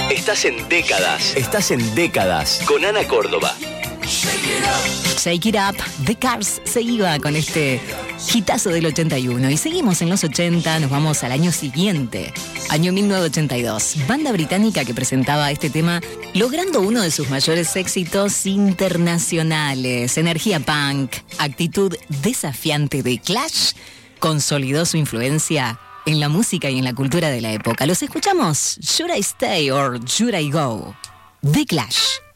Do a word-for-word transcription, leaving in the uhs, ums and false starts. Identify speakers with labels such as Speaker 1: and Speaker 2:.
Speaker 1: Estás en décadas. Estás en décadas con Ana Córdoba.
Speaker 2: Shake It Up, The Cars se iba con este hitazo del ochenta y uno. Y seguimos en los ochenta, nos vamos al año siguiente, año mil novecientos ochenta y dos. Banda británica que presentaba este tema logrando uno de sus mayores éxitos internacionales. Energía punk, actitud desafiante de Clash, consolidó su influencia en la música y en la cultura de la época. Los escuchamos, Should I Stay or Should I Go? The Clash.